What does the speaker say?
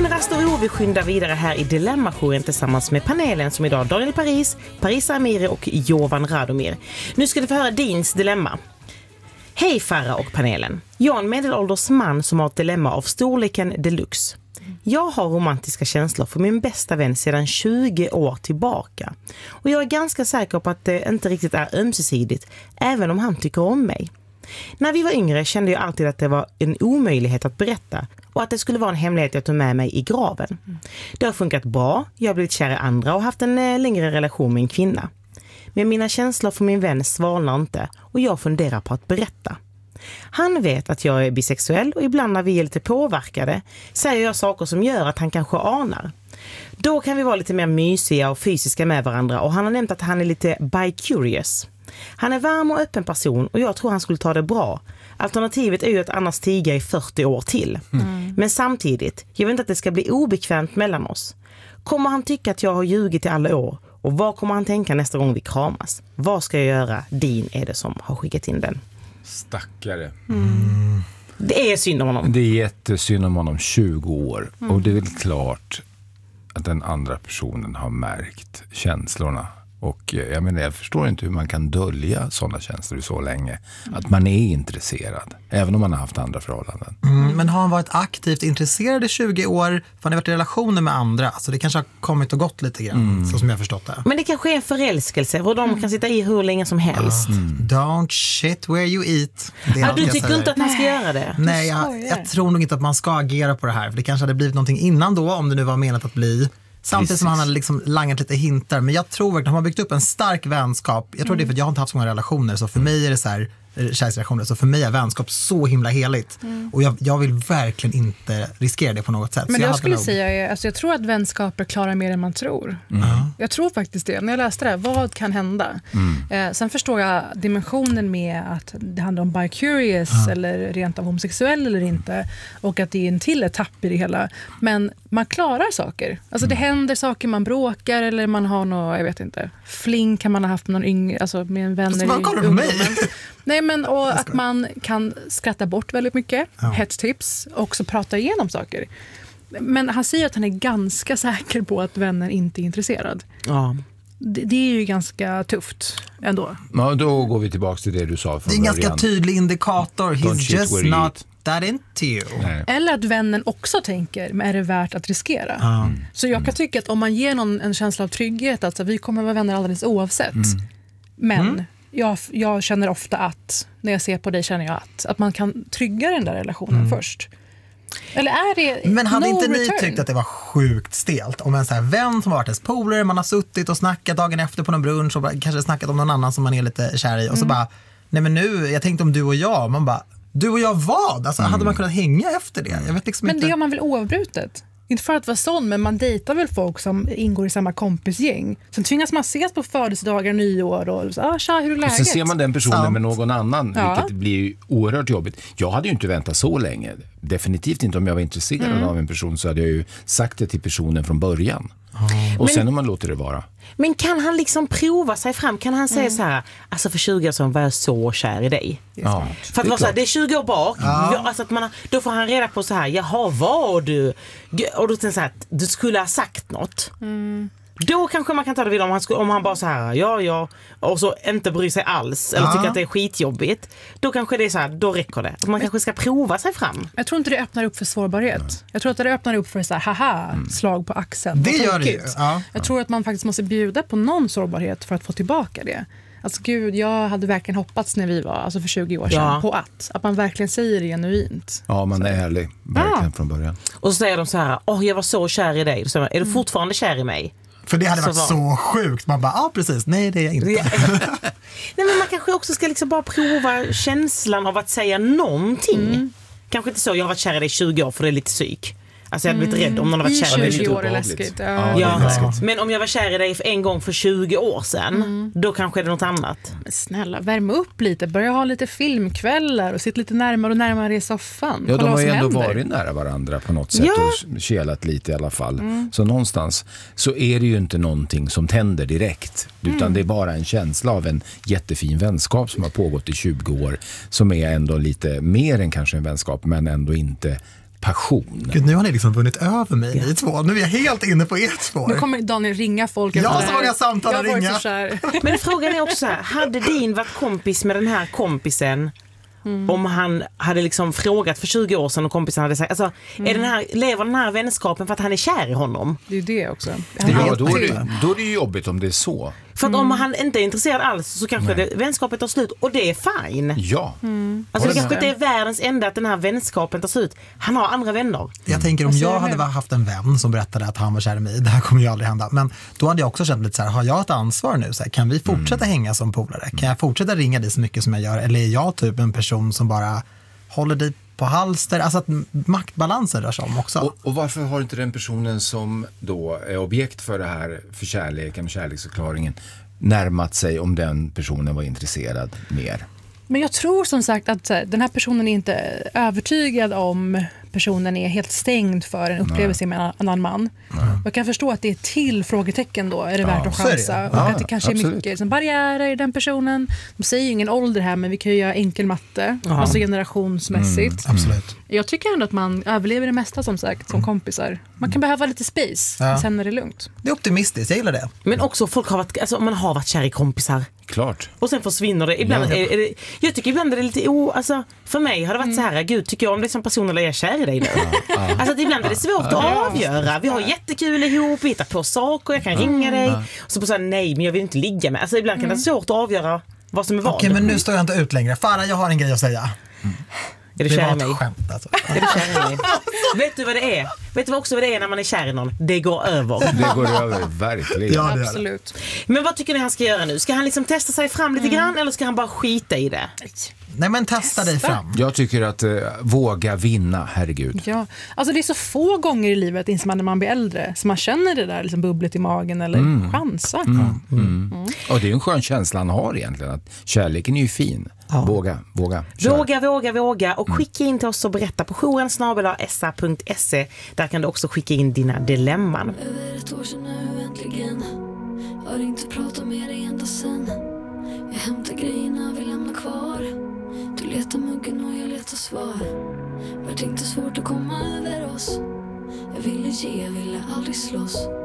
Min rast och ro, vi skyndar vidare här i Dilemma-jouren tillsammans med panelen som idag Daniel Paris, Parisa Amiri och Jovan Radomir. Nu ska du få höra Dins dilemma. Hej Farah och panelen. Jag är en medelålders man som har ett dilemma av storleken deluxe. Jag har romantiska känslor för min bästa vän sedan 20 år tillbaka. Och jag är ganska säker på att det inte riktigt är ömsesidigt, även om han tycker om mig. När vi var yngre kände jag alltid att det var en omöjlighet att berätta och att det skulle vara en hemlighet jag tog med mig i graven. Det har funkat bra, jag har blivit kär i andra och haft en längre relation med en kvinna. Men mina känslor för min vän svalnar inte och jag funderar på att berätta. Han vet att jag är bisexuell och ibland när vi är lite påverkade säger jag saker som gör att han kanske anar. Då kan vi vara lite mer mysiga och fysiska med varandra och han har nämnt att han är lite bi-curious. Han är varm och öppen person och jag tror han skulle ta det bra. Alternativet är ju att annars tiga i 40 år till. Men samtidigt, jag vet inte att det ska bli obekvämt mellan oss. Kommer han tycka att jag har ljugit i alla år? Och vad kommer han tänka nästa gång vi kramas? Vad ska jag göra? Din är det som har skickat in den. Stackare. Det är synd om honom. Det är jättesynd om honom 20 år. Och det är väl klart att den andra personen har märkt känslorna. Och jag förstår inte hur man kan dölja sådana känslor så länge. Att man är intresserad, även om man har haft andra förhållanden. Men har han varit aktivt intresserad i 20 år? För han har varit i relationer med andra. Så det kanske har kommit och gått lite grann, så som jag har förstått det. Men det kanske är en förälskelse och de kan sitta i hur länge som helst. Don't shit where you eat. Du tycker inte att man ska göra det? Nej, jag tror nog inte att man ska agera på det här. För det kanske hade blivit någonting innan då, om det nu var menat att bli. Samtidigt som han hade liksom langat lite hintar. Men jag tror verkligen att han har byggt upp en stark vänskap. Jag tror det är för att jag har inte haft så många relationer. Så för mig är det så här, kärleksrelationer. Så för mig är vänskap så himla heligt. Och jag vill verkligen inte riskera det på något sätt. Men jag skulle säga är, alltså jag tror att vänskaper klarar mer än man tror. Jag tror faktiskt det. När jag läste det, vad kan hända? Sen förstår jag dimensionen med att det handlar om bi-curious eller rent av homosexuell eller inte. Och att det är en till etapp i det hela. Men man klarar saker. Alltså det händer saker, man bråkar eller man har något, jag vet inte, fling kan man ha haft med någon yngre, alltså med en vän i ungdomen. Nej, men och att man kan skratta bort väldigt mycket, hetstips, och också prata igenom saker. Men han säger att han är ganska säker på att vännen inte är intresserad. Ja. Det är ju ganska tufft ändå. Ja, då går vi tillbaka till det du sa från början. Det är en ganska tydlig indikator. He's just not that into you. Nej. Eller att vännen också tänker, men är det värt att riskera? Så jag kan tycka att om man ger någon en känsla av trygghet, alltså vi kommer vara vänner alldeles oavsett. Men jag känner ofta att, när jag ser på dig känner jag att man kan trygga den där relationen först. Eller är det men hade inte ni return? tyckt att det var sjukt stelt om en så här vän som har varit ens polare, man har suttit och snackat dagen efter på någon brunch och kanske snackat om någon annan som man är lite kär i och så bara, nej men nu, jag tänkte om du och jag, man bara, du och jag vad? Alltså hade man kunnat hänga efter det? Jag vet liksom men inte. det gör man väl oavbrutet? Inte för att vara sån, men man dejtar väl folk som ingår i samma kompisgäng. Sen tvingas man ses på födelsedagar, nyår och så, tja, hur är läget? Och sen ser man den personen med någon annan, vilket blir ju oerhört jobbigt. Jag hade ju inte väntat så länge. Definitivt inte om jag var intresserad av en person så hade jag ju sagt det till personen från början. Och sen om man låter det vara. Men kan han liksom prova sig fram? Kan han säga så här, alltså för 20 år sedan var jag så kär i dig. Ja, för att vara så här, det är 20 år bak. Alltså att då får han reda på så här, jaha, var du? Och då tänker så här, du skulle ha sagt något. Då kanske man kan ta det vidare om han bara så här, ja, och så inte bryr sig alls eller tycker att det är skitjobbigt. Då kanske det är så här, då räcker det. Man kanske ska prova sig fram. Jag tror inte det öppnar upp för sårbarhet. Jag tror att det öppnar upp för så här, haha, slag på axeln. Det gör det ju. Jag tror att man faktiskt måste bjuda på någon sårbarhet för att få tillbaka det. Alltså gud, jag hade verkligen hoppats när vi var, alltså för 20 år sedan, på att man verkligen säger det genuint. Ja, man är ärlig, verkligen från början. Och så säger de så här, jag var så kär i dig. Så, är du fortfarande kär i mig? För det hade varit så sjukt. Man bara, precis. Nej, det är jag inte. Nej, men man kanske också ska liksom bara prova känslan av att säga någonting. Kanske inte så, jag har varit kär i dig 20 år för det är lite psyk. Alltså jag hade blivit rädd om någon har varit kär i dig. 20 år är läskigt. Men om jag var kär i dig en gång för 20 år sedan, då kanske det är något annat. Men snälla, värm upp lite. Börja ha lite filmkvällar och sitta lite närmare och närmare i soffan. Ja, de har ju ändå händer. varit nära varandra på något sätt och kelat lite i alla fall. Så någonstans så är det ju inte någonting som tänder direkt. Utan det är bara en känsla av en jättefin vänskap som har pågått i 20 år. Som är ändå lite mer än kanske en vänskap, men ändå inte passion. Gud, nu har ni liksom vunnit över mig, ni två. Nu är jag helt inne på ert spår. Nu kommer Daniel ringa folk. Ja, så många samtal att ringa. Men frågan är också så här, hade Dean varit kompis med den här kompisen om han hade liksom frågat för 20 år sedan och kompisen hade sagt, alltså, lever den här vänskapen för att han är kär i honom? Det är ju det också. Ja, då är det ju jobbigt om det är så. För att om han inte är intresserad alls så kanske vänskapet tar slut och det är fine. Ja. Alltså det kanske inte är världens enda att den här vänskapen tar slut. Han har andra vänner. Jag tänker om jag hade haft en vän som berättade att han var kär i mig, det här kommer ju aldrig hända. Men då hade jag också känt lite så här, har jag ett ansvar nu? Så här, kan vi fortsätta hänga som polare? Kan jag fortsätta ringa dig så mycket som jag gör? Eller är jag typ en person som bara håller dig på halster? Alltså att maktbalansen rör sig om också. Och varför har inte den personen som då är objekt för det här, för kärleken, kärleksförklaringen, närmat sig om den personen var intresserad mer? Men jag tror som sagt att den här personen är inte övertygad om personen är helt stängd för en upplevelse med en annan man. Jag kan förstå att det är till frågetecken då, är det värt att chansa. Och att det kanske är mycket som barriärer i den personen. De säger ju ingen ålder här, men vi kan ju göra enkel matte, alltså generationsmässigt. Absolut. Jag tycker ändå att man överlever det mesta som sagt, som kompisar. Man kan behöva lite space, sen är det lugnt. Det är optimistiskt, jag gillar det. Men också folk har varit, alltså man har varit kär i kompisar. Klart. Och sen försvinner det. Ibland är det, jag tycker ibland är det lite alltså för mig har det varit så här, gud, tycker jag om det som person eller är jag kär i dig nu? Alltså att ibland är det svårt att avgöra. Vi har jättekul ihop, vi hittar på saker, jag kan ringa dig. Och så på så här, nej, men jag vill inte ligga med. Alltså ibland kan det vara svårt att avgöra vad som är vad. Okej, men nu står jag inte ut längre. Farah, jag har en grej att säga. Är du kär i mig? Skämt, alltså. Är du kär i mig? Vet du vad det är? Vet du också vad det är när man är kär i någon? Det går över. Det går över, verkligen. Ja, Absolut. Men vad tycker ni han ska göra nu? Ska han liksom testa sig fram lite grann eller ska han bara skita i det? Nej, men testa dig fram. Jag tycker att våga vinna, herregud. Ja, alltså det är så få gånger i livet inser man när man blir äldre så man känner det där liksom bubblet i magen eller chansa. Och det är en skön känsla han har egentligen, att kärleken är ju fin. Våga. Våga och skicka in till oss och berätta på jouren@sa.se. Där kan du också skicka in dina dilemman. Över ett år sedan nu äntligen. Har inte pratat med dig ända sen. Jag hämtar grejerna, vi lämnar kvar. Du letar muggen och jag letar svar. Vart inte svårt att komma över oss. Jag ville ge, jag ville aldrig slåss.